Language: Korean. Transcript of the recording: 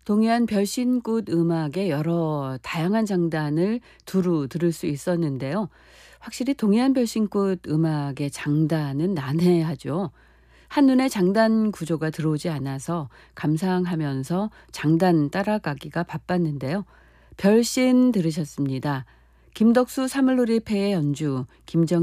동해안 별신굿 음악의 여러 다양한 장단을 두루 들을 수 있었는데요. 확실히 동해안 별신굿 음악의 장단은 난해하죠. 한눈에 장단 구조가 들어오지 않아서 감상하면서 장단 따라가기가 바빴는데요. 별신 들으셨습니다. 김덕수 사물놀이패의 연주, 김정